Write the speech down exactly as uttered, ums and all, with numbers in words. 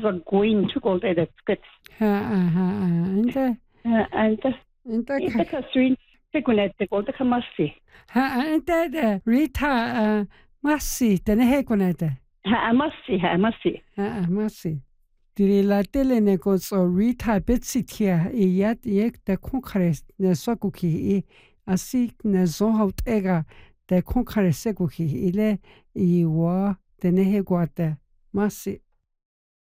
so going to go there skits ha ha anta anta anta ita ka swin sekunete ko ta kamasi ha anta de Rita masi tene he konete ha masi ha masi ha masi Diri la tele ne ko so Rita Betsy tia e yat yek de konkres ne sokuki e asi ne zohout ega de konkres sekuki ile i wa tene he guate masi